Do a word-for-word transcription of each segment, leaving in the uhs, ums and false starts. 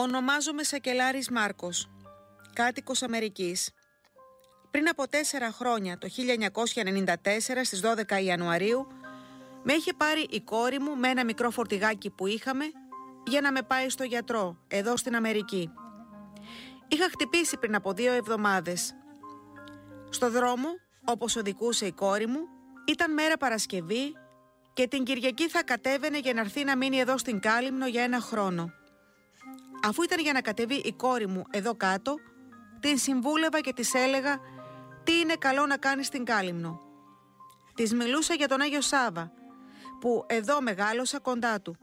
Ονομάζομαι Σακελάρης Μάρκος, κάτοικος Αμερικής. Πριν από τέσσερα χρόνια, το χίλια εννιακόσια ενενήντα τέσσερα, στις δώδεκα Ιανουαρίου, με είχε πάρει η κόρη μου με ένα μικρό φορτηγάκι που είχαμε για να με πάει στο γιατρό, εδώ στην Αμερική. Είχα χτυπήσει πριν από δύο εβδομάδες. Στο δρόμο, όπως οδηγούσε η κόρη μου, ήταν μέρα Παρασκευή και την Κυριακή θα κατέβαινε για να έρθει να μείνει εδώ στην Κάλυμνο για ένα χρόνο. Αφού ήταν για να κατεβεί η κόρη μου εδώ κάτω, την συμβούλευα και της έλεγα τι είναι καλό να κάνει στην Κάλυμνο. Της μιλούσα για τον Άγιο Σάβα, που εδώ μεγάλωσα κοντά του.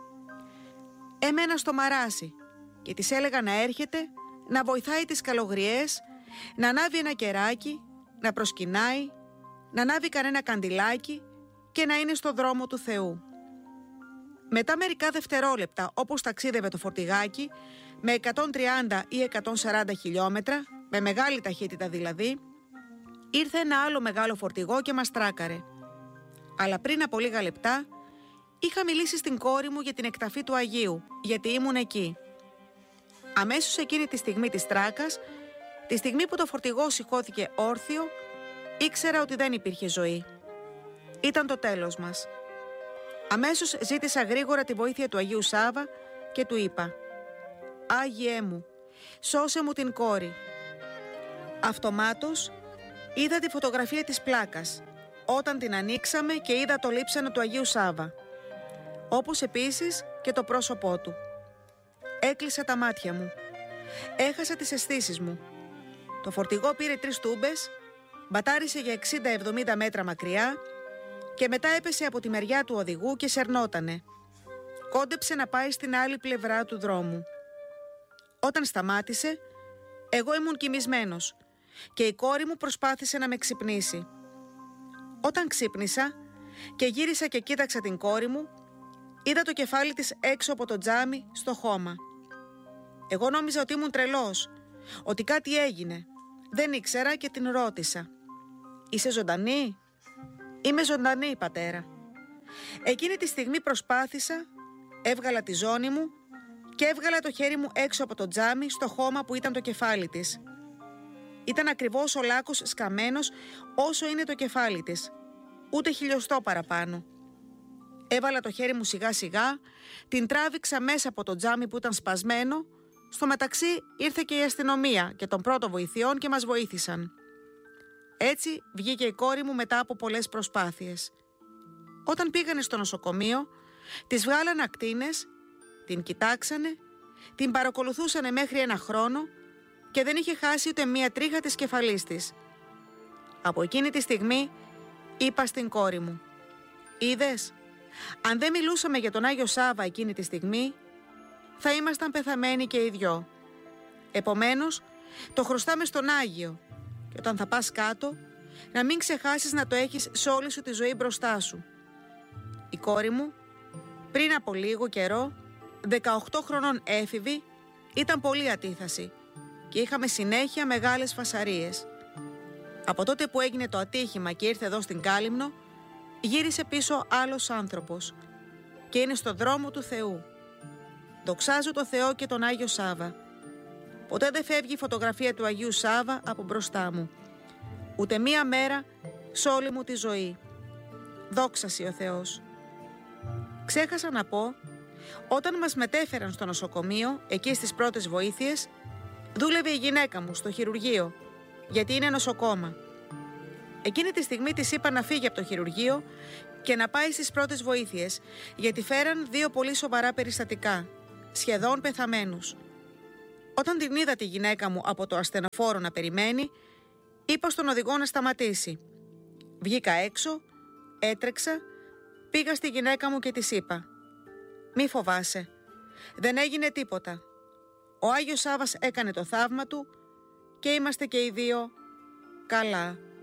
Έμενα στο Μαράσι και της έλεγα να έρχεται, να βοηθάει τις καλογριές, να ανάβει ένα κεράκι, να προσκυνάει, να ανάβει κανένα καντιλάκι και να είναι στο δρόμο του Θεού. Μετά μερικά δευτερόλεπτα, όπως ταξίδευε το φορτηγάκι, με εκατόν τριάντα ή εκατόν σαράντα χιλιόμετρα, με μεγάλη ταχύτητα δηλαδή, ήρθε ένα άλλο μεγάλο φορτηγό και μας τράκαρε. Αλλά πριν από λίγα λεπτά, είχα μιλήσει στην κόρη μου για την εκταφή του Αγίου, γιατί ήμουν εκεί. Αμέσως εκείνη τη στιγμή της τράκας, τη στιγμή που το φορτηγό σηκώθηκε όρθιο, ήξερα ότι δεν υπήρχε ζωή. Ήταν το τέλος μας. Αμέσως ζήτησα γρήγορα τη βοήθεια του Αγίου Σάβα και του είπα «Άγιέ μου, σώσε μου την κόρη». Αυτομάτως είδα τη φωτογραφία της πλάκας όταν την ανοίξαμε και είδα το λείψανο του Αγίου Σάβα, όπως επίσης και το πρόσωπό του. Έκλεισα τα μάτια μου. Έχασα τις αισθήσεις μου. Το φορτηγό πήρε τρεις τούμπες, μπατάρισε για εξήντα με εβδομήντα μέτρα μακριά και μετά έπεσε από τη μεριά του οδηγού και σερνότανε. Κόντεψε να πάει στην άλλη πλευρά του δρόμου. Όταν σταμάτησε, εγώ ήμουν κοιμισμένος και η κόρη μου προσπάθησε να με ξυπνήσει. Όταν ξύπνησα και γύρισα και κοίταξα την κόρη μου, είδα το κεφάλι της έξω από το τζάμι στο χώμα. Εγώ νόμιζα ότι ήμουν τρελός, ότι κάτι έγινε. Δεν ήξερα και την ρώτησα «Είσαι ζωντανή?» «Είμαι ζωντανή, πατέρα». Εκείνη τη στιγμή προσπάθησα, έβγαλα τη ζώνη μου και έβγαλα το χέρι μου έξω από το τζάμι στο χώμα που ήταν το κεφάλι της. Ήταν ακριβώς ο λάκκος σκαμμένος όσο είναι το κεφάλι της, ούτε χιλιοστό παραπάνω. Έβαλα το χέρι μου σιγά σιγά, την τράβηξα μέσα από το τζάμι που ήταν σπασμένο. Στο μεταξύ ήρθε και η αστυνομία και των πρώτων βοηθειών και μας βοήθησαν. Έτσι βγήκε η κόρη μου μετά από πολλές προσπάθειες. Όταν πήγανε στο νοσοκομείο, της βγάλανε ακτίνες, την κοιτάξανε, την παρακολουθούσανε μέχρι ένα χρόνο και δεν είχε χάσει ούτε μία τρίχα της κεφαλής της. Από εκείνη τη στιγμή είπα στην κόρη μου «Είδες, αν δεν μιλούσαμε για τον Άγιο Σάβα εκείνη τη στιγμή, θα ήμασταν πεθαμένοι και οι δυο. Επομένως, το χρωστάμε στον Άγιο και όταν θα πας κάτω, να μην ξεχάσεις να το έχεις σε όλη σου τη ζωή μπροστά σου». Η κόρη μου, πριν από λίγο καιρό, δεκαοκτώ χρονών έφηβη, ήταν πολύ ατίθαση και είχαμε συνέχεια μεγάλες φασαρίες. Από τότε που έγινε το ατύχημα και ήρθε εδώ στην Κάλυμνο, γύρισε πίσω άλλος άνθρωπος και είναι στο δρόμο του Θεού. Δοξάζω το Θεό και τον Άγιο Σάβα. Ποτέ δεν φεύγει η φωτογραφία του Αγίου Σάβα από μπροστά μου. Ούτε μία μέρα σε όλη μου τη ζωή. Δόξαση ο Θεός. Ξέχασα να πω, όταν μας μετέφεραν στο νοσοκομείο, εκεί στις πρώτες βοήθειες, δούλευε η γυναίκα μου στο χειρουργείο, γιατί είναι νοσοκόμα. Εκείνη τη στιγμή της είπα να φύγει από το χειρουργείο και να πάει στις πρώτες βοήθειες, γιατί φέραν δύο πολύ σοβαρά περιστατικά, σχεδόν πεθαμένους. Όταν την είδα τη γυναίκα μου από το ασθενοφόρο να περιμένει, είπα στον οδηγό να σταματήσει. Βγήκα έξω, έτρεξα, πήγα στη γυναίκα μου και της είπα «Μη φοβάσαι, δεν έγινε τίποτα. Ο Άγιος Σάβας έκανε το θαύμα του και είμαστε και οι δύο καλά».